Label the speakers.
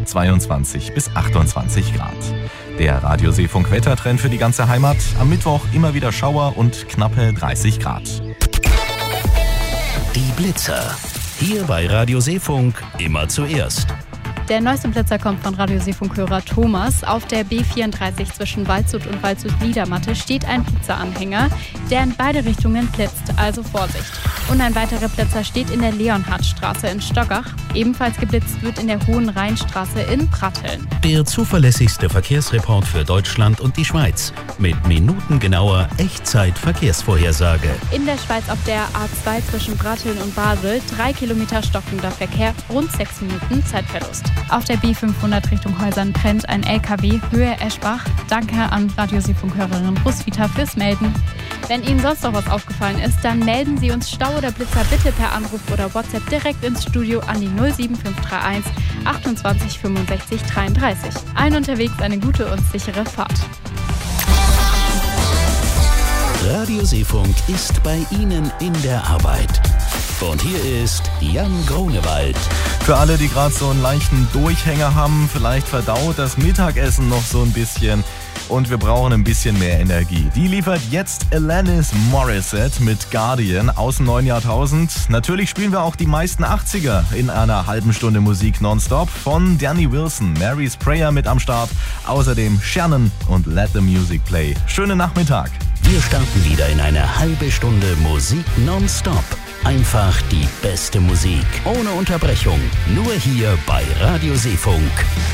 Speaker 1: 22 bis 28 Grad. Der Radio-Seefunk-Wettertrend für die ganze Heimat. Am Mittwoch immer wieder Schauer und knappe 30 Grad.
Speaker 2: Die Blitzer. Hier bei Radio Seefunk immer zuerst.
Speaker 3: Der neueste Blitzer kommt von Radio Seefunk-Hörer Thomas. Auf der B34 zwischen Waldshut und Waldshut-Niedermatte steht ein Blitzeranhänger, der in beide Richtungen blitzt, also Vorsicht. Und ein weiterer Blitzer steht in der Leonhardstraße in Stockach. Ebenfalls geblitzt wird in der Hohenrheinstraße in Pratteln.
Speaker 2: Der zuverlässigste Verkehrsreport für Deutschland und die Schweiz. Mit minutengenauer Echtzeit-Verkehrsvorhersage.
Speaker 3: In der Schweiz auf der A2 zwischen Pratteln und Basel 3 Kilometer stockender Verkehr, rund 6 Minuten Zeitverlust. Auf der B500 Richtung Häusern-Prent ein LKW Höhe Eschbach. Danke an Radio Seefunk-Hörerin Roswitha fürs Melden. Wenn Ihnen sonst noch was aufgefallen ist, dann melden Sie uns Stau oder Blitzer bitte per Anruf oder WhatsApp direkt ins Studio an die 07531 28 65 33. Allen unterwegs eine gute und sichere Fahrt.
Speaker 2: Radio Seefunk ist bei Ihnen in der Arbeit. Und hier ist Jan Grunewald.
Speaker 1: Für alle, die gerade so einen leichten Durchhänger haben, vielleicht verdaut das Mittagessen noch so ein bisschen und wir brauchen ein bisschen mehr Energie. Die liefert jetzt Alanis Morissette mit Guardian aus dem neuen Jahrtausend. Natürlich spielen wir auch die meisten 80er in einer halben Stunde Musik nonstop. Von Danny Wilson, Mary's Prayer mit am Start, außerdem Shannon und Let the Music Play. Schönen Nachmittag.
Speaker 2: Wir starten wieder in eine halbe Stunde Musik nonstop. Einfach die beste Musik, ohne Unterbrechung, nur hier bei Radio Seefunk.